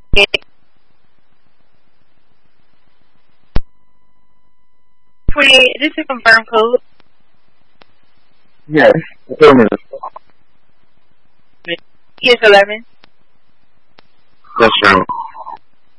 Is this a confirmed code? Yes, affirmative. Yes, 11. That's right.